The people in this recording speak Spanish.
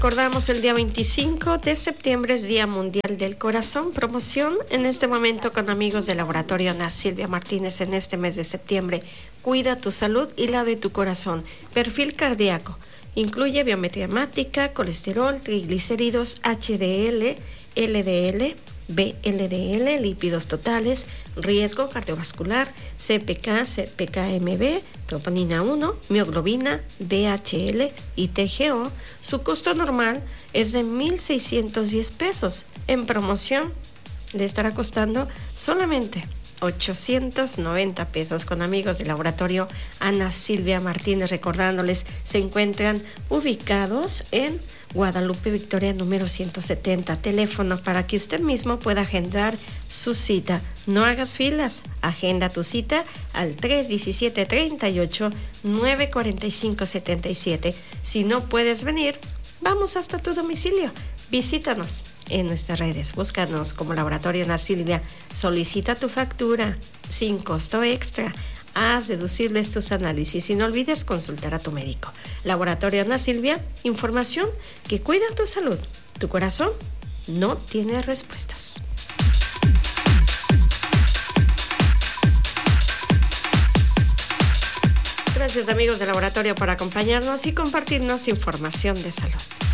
Recordamos el día 25 de septiembre es Día Mundial del Corazón. Promoción en este momento con amigos del Laboratorio Ana Silvia Martínez en este mes de septiembre. Cuida tu salud y la de tu corazón. Perfil cardíaco. Incluye biometría hemática, colesterol, triglicéridos, HDL, LDL, VLDL, lípidos totales, riesgo cardiovascular, CPK, CPK-MB, troponina 1, mioglobina, DHL y TGO. Su costo normal es de 1,610 pesos. En promoción le estará costando solamente 890 pesos con amigos del Laboratorio Ana Silvia Martínez. Recordándoles, se encuentran ubicados en Guadalupe Victoria número 170. Teléfono para que usted mismo pueda agendar su cita. No hagas filas, agenda tu cita al 317-38-945-77. Si no puedes venir, vamos hasta tu domicilio. Visítanos en nuestras redes, búscanos como Laboratorio Ana Silvia, solicita tu factura sin costo extra, haz deducibles tus análisis y no olvides consultar a tu médico. Laboratorio Ana Silvia, información que cuida tu salud. Tu corazón no tiene respuestas. Gracias amigos del laboratorio por acompañarnos y compartirnos información de salud.